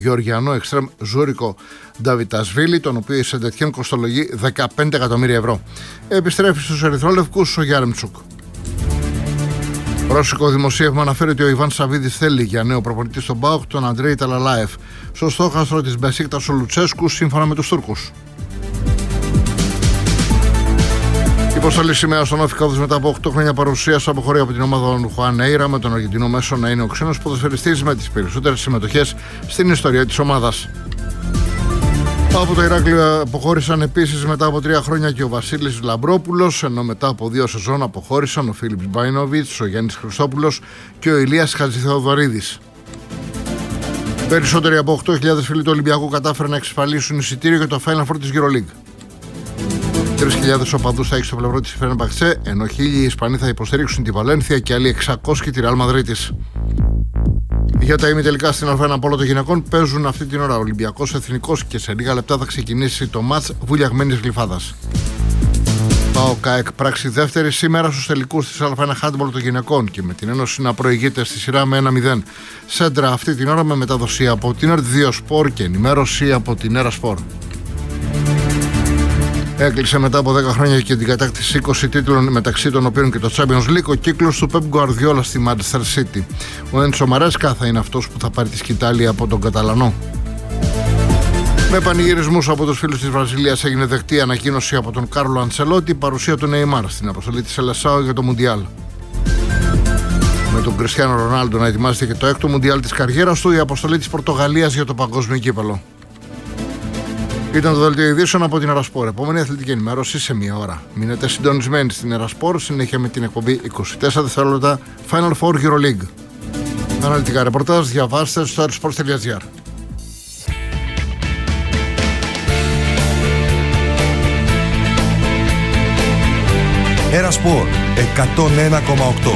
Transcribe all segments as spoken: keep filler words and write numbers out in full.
Γεωργιανό εξτρέμ Ζούρικο Νταβιτασβίλη, τον οποίο η Σεντετιέν κοστολογεί δεκαπέντε εκατομμύρια ευρώ. Επιστρέφει στους ερυθρόλευκους ο Γιάρεμτσουκ. Ρώσικο δημοσίευμα αναφέρει ότι ο Ιβάν Σαββίδης θέλει για νέο προπονητή στον ΠΑΟΚ τον Αντρέι Ταλαλάεφ, στο στόχαστρο της Μπεσίκτας ο Λουτσέσκου, σύμφωνα με τους Τούρκους. Υποστολή σημαία στον Όφη καθώς μετά από οκτώ χρόνια παρουσίας αποχωρεί από την ομάδα των Χουανέιρα, με τον Αργεντινό μέσο να είναι ο ξένος ποδοσφαιριστής με τις περισσότερες συμμετοχές στην ιστορία της ομάδας. Από το Ηράκλειο αποχώρησαν επίσης μετά από τρία χρόνια και ο Βασίλης Λαμπρόπουλος, ενώ μετά από δύο σεζόν αποχώρησαν ο Φίλιπς Μπάινοβιτς, ο Γιάννης Χριστόπουλος και ο Ηλίας Χατζηθεοδωρίδης. Περισσότεροι από οκτώ χιλιάδες φίλοι του Ολυμπιακού κατάφεραν να εξασφαλίσουν εισιτήριο για το Final Four της EuroLeague. τρεις χιλιάδες οπαδούς θα έχει στο πλευρό της Φενερμπαχτσέ, ενώ χίλιοι Ισπανοί θα υποστηρίξουν τη Βαλένθια και άλλοι εξακόσιοι τη Ρεάλ Μαδρίτης. Για τα ημιτελικά στην Α ένα πόλο των γυναικών παίζουν αυτή την ώρα Ολυμπιακός, Εθνικός και σε λίγα λεπτά θα ξεκινήσει το μάτς βουλιαγμένης γλυφάδας. ΠΑΟΚ ΑΕΚ πράξη δεύτερη σήμερα στους τελικούς της Α ένα χάντμπολ των γυναικών και με την Ένωση να προηγείται στη σειρά με ένα μηδέν. Σέντρα αυτή την ώρα με μεταδοσία από την Ερτ δύο Σπορ και ενημέρωση από την Έρα Σπορ. Έκλεισε μετά από δέκα χρόνια και την κατάκτηση είκοσι τίτλων, μεταξύ των οποίων και το Champions League, ο κύκλος του Pep Guardiola στη Manchester City. Ο Έντσο Μαρέσκα θα είναι αυτός που θα πάρει τη σκητάλη από τον Καταλανό. Με πανηγυρισμούς από τους φίλους της Βραζιλίας έγινε δεκτή ανακοίνωση από τον Κάρλο Αντσελότη, παρουσία του Νεϊμάρ στην αποστολή της Σελεσάο για το Μουντιάλ. Με τον Κριστιάνο Ρονάλντο να ετοιμάζεται και το έκτο Μουντιάλ της καριέρας του, η αποστολή της Πορτογαλίας για το παγκόσμιο κύπελλο. Ήταν το δελτίο ειδήσεων από την Ερασπόρ. Επόμενη αθλητική ενημέρωση σε μία ώρα. Μείνετε συντονισμένοι στην Ερασπόρ, συνέχεια με την εκπομπή είκοσι τέσσερα δευτερόλεπτα Final Four EuroLeague. Αναλυτικά ρεπορτάζ διαβάστε στο airsports τελεία gr. Ερασπόρ εκατόν ένα κόμμα οκτώ.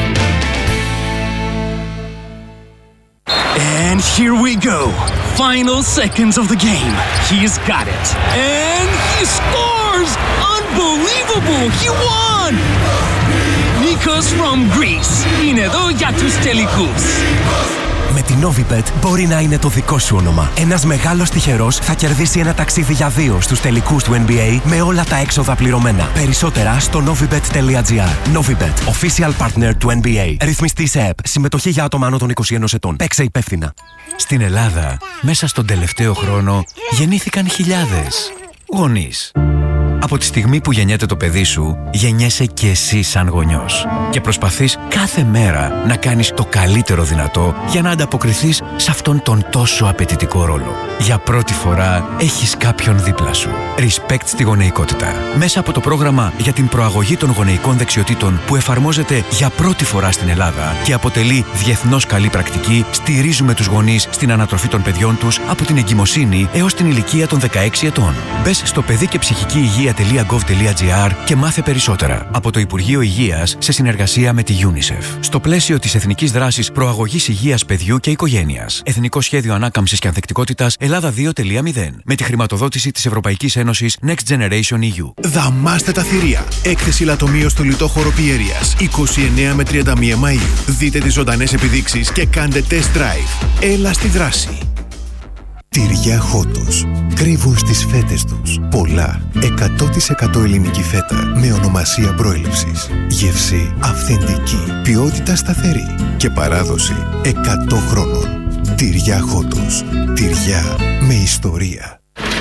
And here we go. Final seconds of the game. He's got it. And he scores! Unbelievable! He won! Nikos from Greece. Είναι εδώ για τους τελικούς. Με την Novibet μπορεί να είναι το δικό σου όνομα. Ένας μεγάλος τυχερός θα κερδίσει ένα ταξίδι για δύο στους τελικούς του N B A με όλα τα έξοδα πληρωμένα. Περισσότερα στο novibet τελεία gr. Novibet, official partner του N B A. Ρυθμιστή σε ΕΠ. Συμμετοχή για άτομα άνω των είκοσι ενός ετών. Παίξε υπεύθυνα. Στην Ελλάδα, μέσα στον τελευταίο χρόνο, γεννήθηκαν χιλιάδες γονείς. Από τη στιγμή που γεννιέται το παιδί σου, γεννιέσαι και εσύ σαν γονιός. Και προσπαθείς κάθε μέρα να κάνεις το καλύτερο δυνατό για να ανταποκριθείς σε αυτόν τον τόσο απαιτητικό ρόλο. Για πρώτη φορά έχεις κάποιον δίπλα σου. Respect στη γονεϊκότητα. Μέσα από το πρόγραμμα για την προαγωγή των γονεϊκών δεξιοτήτων που εφαρμόζεται για πρώτη φορά στην Ελλάδα και αποτελεί διεθνώς καλή πρακτική, στηρίζουμε τους γονείς στην ανατροφή των παιδιών τους από την εγκυμοσύνη έως την ηλικία των δεκαέξι ετών. Μπες στο παιδί και ψυχική υγεία τελεία gov τελεία gr και μάθε περισσότερα από το Υπουργείο Υγείας σε συνεργασία με τη UNICEF. Στο πλαίσιο της Εθνικής Δράσης Προαγωγής Υγείας Παιδιού και Οικογένειας. Εθνικό Σχέδιο Ανάκαμψης και Ανθεκτικότητας Ελλάδα δύο τελεία μηδέν. Με τη χρηματοδότηση της Ευρωπαϊκής Ένωσης Next Generation E U. Δαμάστε τα θηρία. Έκθεση λατομείο στο λιτόχωρο Πιερίας. είκοσι εννέα με τριάντα μία Μαΐου. Δείτε τις ζωντανές επιδείξεις και κάντε test drive. Έλα στη δράση. Τυριά Χότος. Κρύβουν στις φέτες τους πολλά. εκατό τοις εκατό ελληνική φέτα με ονομασία προέλευσης. Γεύση αυθεντική. Ποιότητα σταθερή. Και παράδοση εκατό χρόνων. Τυριά Χότος. Τυριά με ιστορία.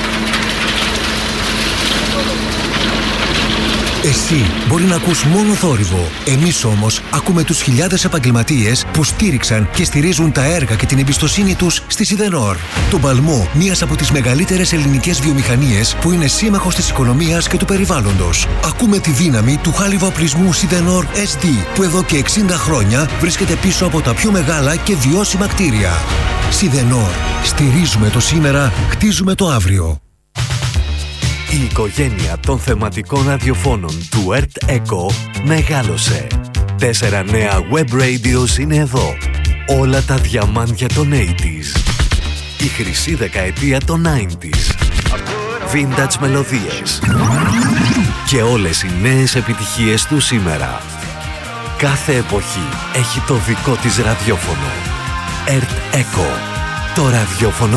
Εσύ μπορεί να ακούς μόνο θόρυβο. Εμείς όμως ακούμε τους χιλιάδες επαγγελματίες που στήριξαν και στηρίζουν τα έργα και την εμπιστοσύνη τους στη Σιδενόρ. Τον παλμό μιας από τις μεγαλύτερες ελληνικές βιομηχανίες που είναι σύμμαχος της οικονομίας και του περιβάλλοντος. Ακούμε τη δύναμη του χάλιβα-οπλισμού Σιδενόρ ες ντι που εδώ και εξήντα χρόνια βρίσκεται πίσω από τα πιο μεγάλα και βιώσιμα κτίρια. Σιδενόρ. Στηρίζουμε το σήμερα, χτίζουμε το αύριο. Η οικογένεια των θεματικών ραδιοφώνων του Ερτ Echo μεγάλωσε. Τέσσερα νέα web radios είναι εδώ. Όλα τα διαμάντια των ογδόντα. Η χρυσή δεκαετία των ενενήντα. Vintage μελωδίες. Και όλες οι νέες επιτυχίες του σήμερα. Κάθε εποχή έχει το δικό της ραδιόφωνο. Ερτ Echo. Το ραδιόφωνο